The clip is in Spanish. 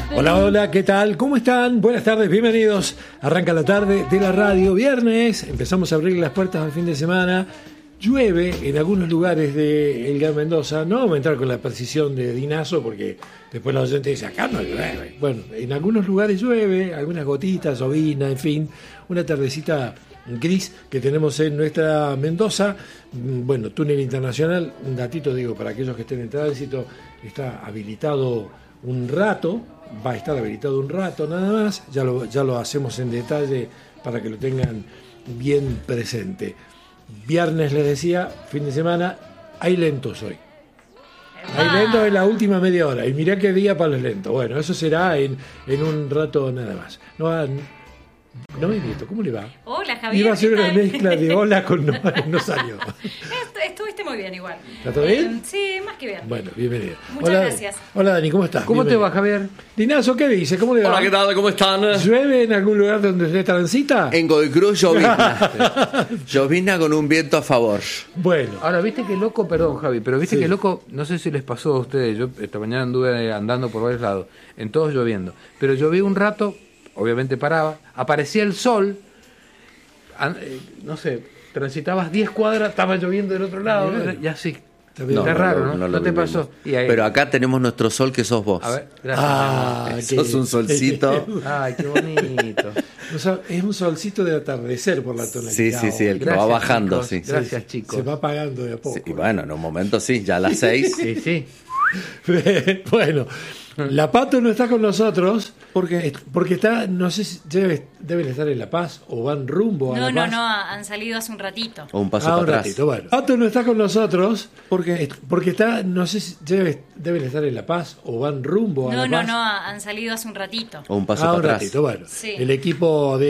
Hola, hola, ¿qué tal? ¿Cómo están? Buenas tardes, bienvenidos. Arranca la tarde de la radio, viernes, empezamos a abrir las puertas al fin de semana. Llueve en algunos lugares de Edgar Mendoza. No vamos a entrar con la precisión de Dinazo porque después la gente dice, acá no llueve. Bueno, en algunos lugares llueve, algunas gotitas, ovina, en fin, una tardecita gris que tenemos en nuestra Mendoza. Bueno, túnel internacional, un datito digo para aquellos que estén en tránsito, está habilitado un rato, va a estar habilitado un rato nada más, ya lo hacemos en detalle para que lo tengan bien presente. Viernes les decía, fin de semana, hay lentos hoy. Hay lentos en la última media hora, y mirá qué día para los lentos. Bueno, eso será en un rato nada más. No me invito, ¿cómo le va? Hola, Javier. Iba a ser una mezcla de hola con no salió. Estuviste muy bien igual. ¿Está todo bien? Sí, más que bien. Bueno, bienvenido. Muchas gracias. Hola, Dani, ¿cómo estás? ¿Cómo te va, Javier? Dinazo, ¿qué dice? ¿Cómo le va? Hola, ¿qué tal? ¿Cómo están? ¿Llueve en algún lugar donde usted transita? En Godoy Cruz llovizna. Llovizna con un viento a favor. Bueno. Ahora, viste que loco, perdón, Javi, pero viste que loco, no sé si les pasó a ustedes, yo esta mañana anduve andando por varios lados, en todos lloviendo, pero lloví un rato, obviamente paraba, aparecía el sol, no sé, transitabas 10 cuadras, estaba lloviendo del otro lado, y así. Está raro, ¿no? ¿No te pasó? Pero acá tenemos nuestro sol que sos vos. A ver, gracias. Sos un solcito. Ay, qué bonito. Es un solcito de atardecer por la tonalidad. Sí, el que va bajando, chicos, sí. Gracias, chicos. Se va apagando de a poco. Sí, y bueno, en un momento sí, ya a las 6. Sí. Bueno, la Pato no está con nosotros. ¿Por qué? Porque está, no sé si deben estar en La Paz o van rumbo a La Paz. No, han salido hace un ratito. O un paso para un atrás. ratito, bueno. Pato no está con nosotros. ¿Por qué? Porque está, no sé si deben estar en La Paz o van rumbo a La Paz. No, han salido hace un ratito. O un paso para un atrás. ratito, bueno. Sí. El equipo de